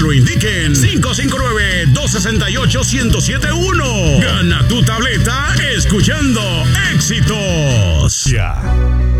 lo indiquen. 559-268-1071. Gana tu tableta escuchando Éxitos. Ya.